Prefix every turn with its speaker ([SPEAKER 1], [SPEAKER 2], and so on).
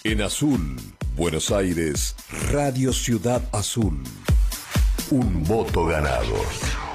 [SPEAKER 1] En azul, Buenos Aires, Radio Ciudad Azul. Un voto ganado.